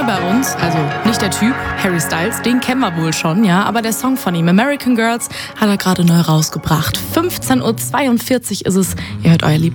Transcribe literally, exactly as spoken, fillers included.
bei uns, also nicht der Typ, Harry Styles, den kennen wir wohl schon, ja, aber der Song von ihm, American Girls, hat er gerade neu rausgebracht. fünfzehn Uhr zweiundvierzig ist es, ihr hört euer Lieb